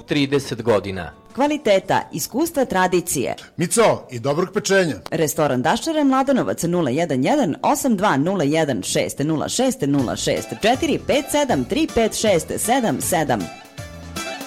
30 godina. Kvaliteta, iskustva, tradicije. Mico, i dobrog pečenja. Restoran Daščare, Mladenovac 011 8201 606 06 04 57 356 77